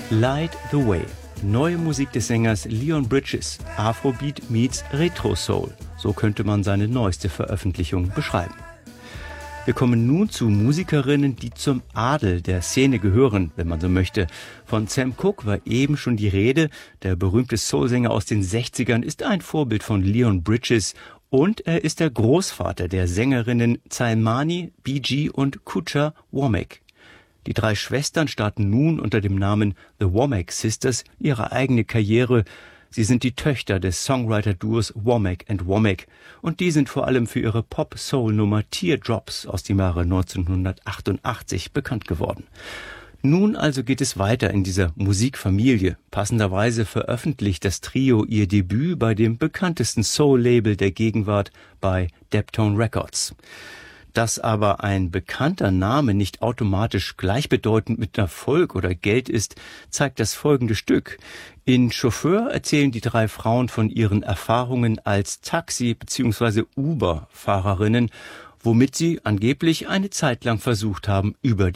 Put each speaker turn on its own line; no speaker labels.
Light the Way. Neue Musik des Sängers Leon Bridges. Afrobeat meets Retro Soul. So könnte man seine neueste Veröffentlichung beschreiben. Wir kommen nun zu Musikerinnen, die zum Adel der Szene gehören, wenn man so möchte. Von Sam Cooke war eben schon die Rede. Der berühmte Soulsänger aus den 60ern ist ein Vorbild von Leon Bridges. Und er ist der Großvater der Sängerinnen Zaimani, Bee und Kucha Womack. Die drei Schwestern starten nun unter dem Namen The Womack Sisters ihre eigene Karriere. Sie sind die Töchter des Songwriter-Duos Womack & Womack und die sind vor allem für ihre Pop-Soul-Nummer Teardrops aus dem Jahre 1988 bekannt geworden. Nun also geht es weiter in dieser Musikfamilie. Passenderweise veröffentlicht das Trio ihr Debüt bei dem bekanntesten Soul-Label der Gegenwart, bei Deptone Records. Dass aber ein bekannter Name nicht automatisch gleichbedeutend mit Erfolg oder Geld ist, zeigt das folgende Stück. In Chauffeur erzählen die drei Frauen von ihren Erfahrungen als Taxi- bzw. Uber-Fahrerinnen, womit sie angeblich eine Zeit lang versucht haben, über